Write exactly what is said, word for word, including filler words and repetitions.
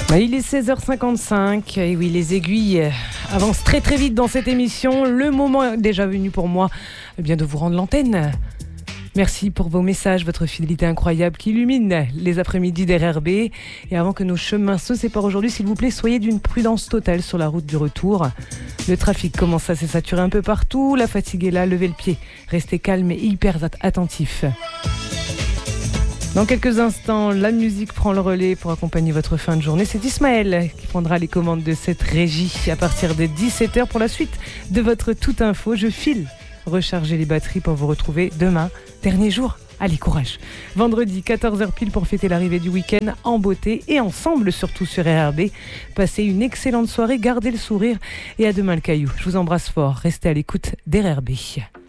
Bah, il est seize heures cinquante-cinq et oui, les aiguilles avancent très très vite dans cette émission. Le moment est déjà venu pour moi eh bien, de vous rendre l'antenne. Merci pour vos messages, votre fidélité incroyable qui illumine les après-midi d'R R B. Et avant que nos chemins se séparent aujourd'hui, s'il vous plaît, soyez d'une prudence totale sur la route du retour. Le trafic commence à se saturer un peu partout, la fatigue est là, levez le pied. Restez calme et hyper attentif. Dans quelques instants, la musique prend le relais pour accompagner votre fin de journée. C'est Ismaël qui prendra les commandes de cette régie à partir de dix-sept heures pour la suite de votre Toute Info. Je file recharger les batteries pour vous retrouver demain, dernier jour. Allez, courage. Vendredi, quatorze heures pile pour fêter l'arrivée du week-end en beauté et ensemble surtout sur R R B. Passez une excellente soirée, gardez le sourire et à demain le caillou. Je vous embrasse fort. Restez à l'écoute d'R R B.